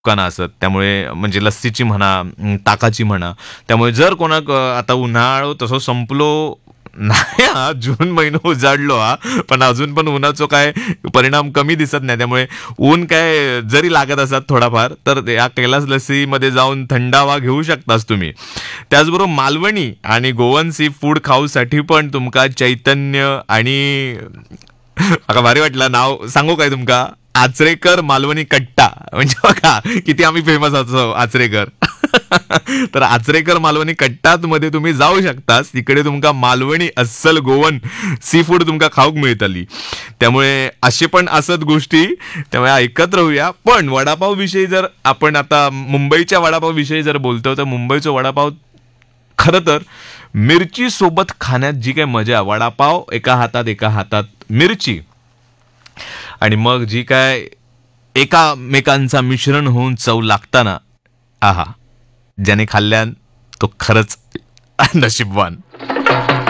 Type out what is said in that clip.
दुकानं असत. त्यामुळे म्हणजे लस्सीची म्हणा, ताकाची म्हणा. त्यामुळे जर कोणाक आता उन्हाळो तसो संपलो नाही हा, जून महिना उजाडलो हा, पण अजून पण उन्हाचा काय परिणाम कमी दिसत नाही. त्यामुळे ऊन काय जरी लागत असत थोडाफार, तर या कैलास लस्सीमध्ये जाऊन थंडावा घेऊ शकतास तुम्ही. त्याचबरोबर मालवणी आणि गोवन सी फूड खाऊसाठी पण तुमका चैतन्य आणि आता भारी वाटलं नाव सांगू काय तुमका, आचरेकर मालवणी कट्टा. म्हणजे बघा किती आम्ही फेमस असो आचरेकर. तर आचरेकर मालवणी कट्टात मध्ये तुम्ही जाऊ शकता. तिकडे तुमका मालवणी अस्सल गोवन सी फूड तुमका खाऊक मिळतली. त्यामुळे असे पण असत गोष्टी, त्यामुळे ऐकत राहूया. पण वडापाव विषयी जर आपण आता मुंबईच्या वडापाव विषयी जर बोलतो, तर मुंबईचा वडापाव खरं तर मिरची सोबत खाण्यात जी काही मजा, वडापाव एका हातात मिरची, आणि मग जी काय एकामेकांचा मिश्रण होऊन चव लागताना, आहा, ज्याने खाल्ल्यान तो खरंच नशीबवान.